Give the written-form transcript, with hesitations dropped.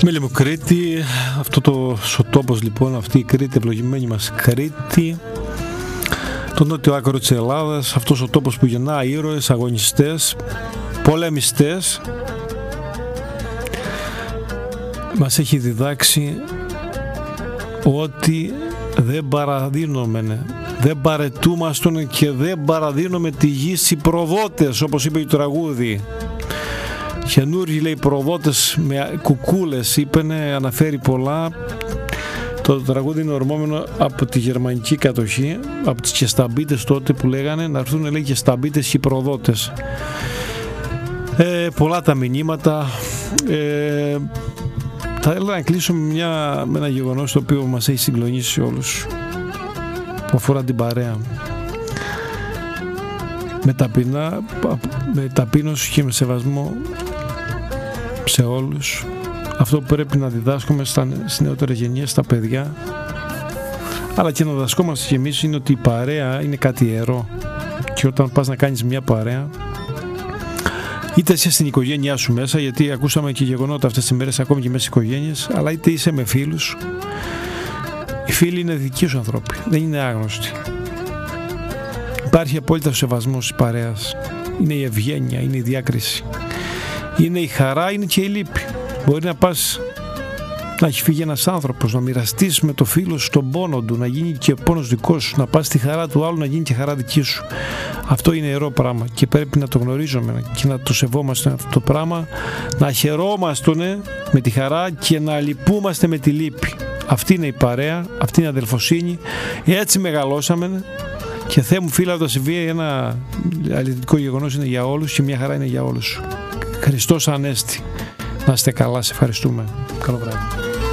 Μέλη μου Κρήτη, ο τόπος λοιπόν, αυτή η Κρήτη, ευλογημένη μας Κρήτη, το νότιο άκρο της Ελλάδας, αυτός ο τόπος που γεννά ήρωες, αγωνιστές, πολεμιστές, μας έχει διδάξει ότι δεν παραδίνομενε, δεν παρετούμαστον και δεν παραδίνουμε τη γη στις προδότες, όπως είπε το τραγούδι. Καινούργοι λέει προδότες με κουκούλες, είπαινε, αναφέρει πολλά. Το τραγούδι είναι ορμόμενο από τη γερμανική κατοχή, από τις κεσταμπίτες τότε που λέγανε να έρθουν, λέει, κεσταμπίτες και προδότες. Πολλά τα μηνύματα. Θα ήθελα να κλείσω με ένα γεγονός το οποίο μας έχει συγκλονίσει όλους, που αφορά την παρέα. Με ταπείνωση και με σεβασμό σε όλους, αυτό που πρέπει να διδάσκουμε στις νεότερες γενιές, στα παιδιά, αλλά και να διδασκόμαστε και εμείς, είναι ότι η παρέα είναι κάτι ιερό. Και όταν πας να κάνεις μια παρέα, είτε είσαι στην οικογένειά σου μέσα, γιατί ακούσαμε και γεγονότα αυτές τις μέρες ακόμη και μέσα στις οικογένειες, αλλά είτε είσαι με φίλους, οι φίλοι είναι δικοί σου ανθρώποι, δεν είναι άγνωστοι. Υπάρχει απόλυτα σεβασμός της παρέας. Είναι η ευγένεια, είναι η διάκριση, είναι η χαρά, είναι και η λύπη. Μπορεί να πας, να έχει φύγει ένας άνθρωπος, να μοιραστείς με το φίλο σου τον πόνο του, να γίνει και πόνος δικός σου, να πας στη χαρά του άλλου, να γίνει και χαρά δική σου. Αυτό είναι ιερό πράγμα και πρέπει να το γνωρίζουμε και να το σεβόμαστε αυτό το πράγμα, να χαιρόμαστε με τη χαρά και να λυπούμαστε με τη λύπη. Αυτή είναι η παρέα, αυτή είναι η αδελφοσύνη. Έτσι μεγαλώσαμε. Και Θεέ μου, φίλα, το συμβεί, ένα αληθινικό γεγονός είναι για όλους και μια χαρά είναι για όλους. Χριστός Ανέστη. Να είστε καλά, σε ευχαριστούμε. Καλό βράδυ.